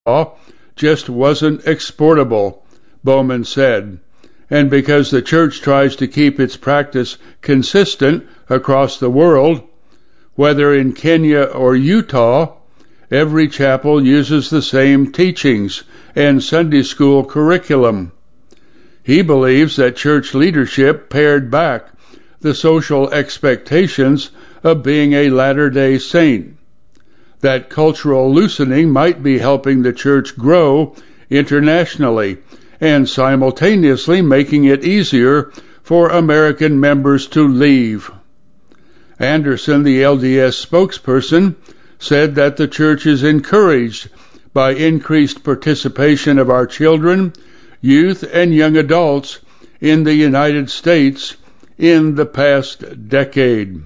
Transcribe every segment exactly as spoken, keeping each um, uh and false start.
law just wasn't exportable, Bowman said. And because the church tries to keep its practice consistent across the world, whether in Kenya or Utah, every chapel uses the same teachings and Sunday school curriculum. He believes that church leadership pared back the social expectations of being a Latter-day Saint, that cultural loosening might be helping the church grow internationally and simultaneously making it easier for American members to leave. Anderson, the L D S spokesperson, said that the church is encouraged by increased participation of our children, youth, and young adults in the United States in the past decade.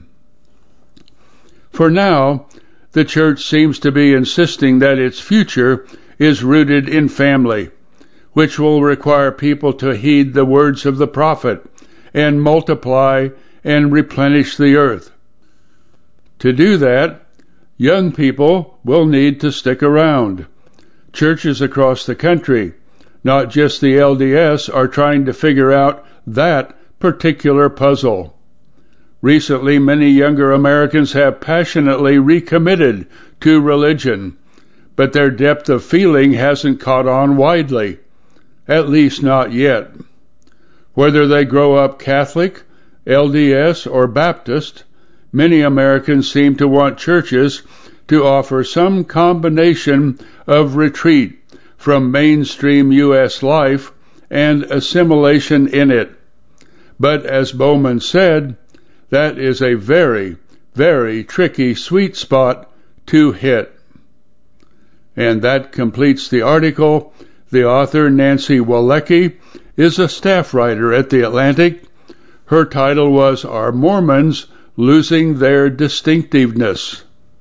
For now, the church seems to be insisting that its future is rooted in family, which will require people to heed the words of the prophet and multiply and replenish the earth. To do that, young people will need to stick around. Churches across the country, not just the L D S, are trying to figure out that particular puzzle. Recently, many younger Americans have passionately recommitted to religion, but their depth of feeling hasn't caught on widely, at least not yet. Whether they grow up Catholic, L D S, or Baptist, many Americans seem to want churches to offer some combination of retreat from mainstream U S life and assimilation in it. But as Bowman said, that is a very, very tricky sweet spot to hit. And that completes the article. The author, Nancy Walecki, is a staff writer at The Atlantic. Her title was, Are Mormons Losing Their Distinctiveness?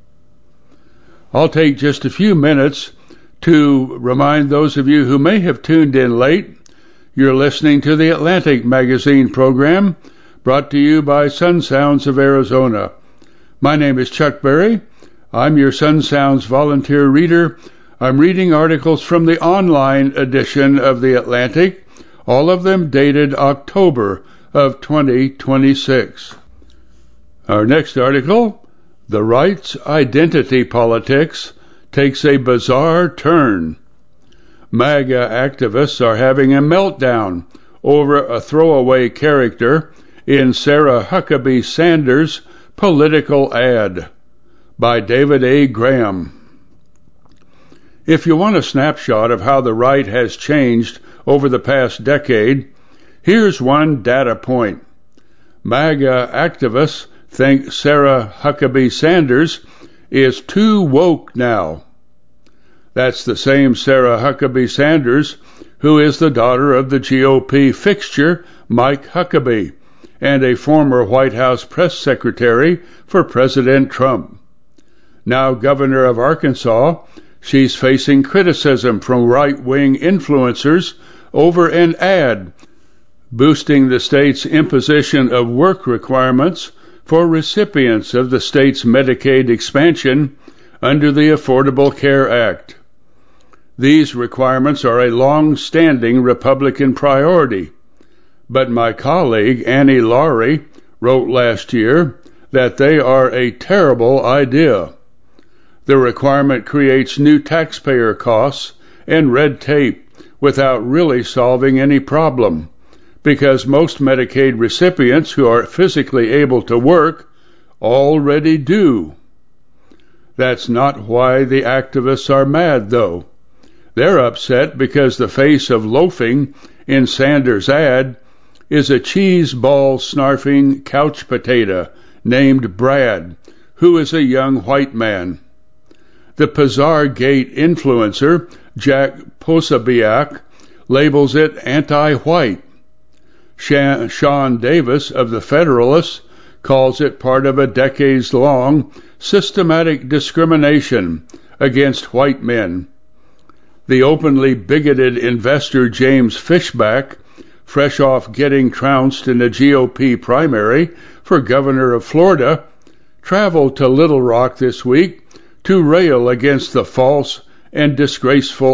I'll take just a few minutes to remind those of you who may have tuned in late, you're listening to the Atlantic Magazine program, brought to you by Sun Sounds of Arizona. My name is Chuck Berry. I'm your Sun Sounds volunteer reader. I'm reading articles from the online edition of The Atlantic, all of them dated October of twenty twenty-six. Our next article, The Right's Identity Politics Takes a Bizarre Turn. MAGA activists are having a meltdown over a throwaway character in Sarah Huckabee Sanders' political ad, by David A. Graham. If you want a snapshot of how the right has changed over the past decade, here's one data point. MAGA activists think Sarah Huckabee Sanders is too woke now. That's the same Sarah Huckabee Sanders who is the daughter of the G O P fixture Mike Huckabee and a former White House press secretary for President Trump. Now governor of Arkansas, she's facing criticism from right-wing influencers over an ad boosting the state's imposition of work requirements for recipients of the state's Medicaid expansion under the Affordable Care Act. These requirements are a long-standing Republican priority, but my colleague Annie Laurie wrote last year that they are a terrible idea. The requirement creates new taxpayer costs and red tape without really solving any problem, because most Medicaid recipients who are physically able to work already do. That's not why the activists are mad, though. They're upset because the face of loafing in Sanders' ad is a cheese ball snarfing couch potato named Brad, who is a young white man. The Pizzagate influencer, Jack Posobiec, labels it anti-white. Sean Davis of the Federalist calls it part of a decades-long systematic discrimination against white men. The openly bigoted investor James Fishback, fresh off getting trounced in a G O P primary for governor of Florida, traveled to Little Rock this week to rail against the false and disgraceful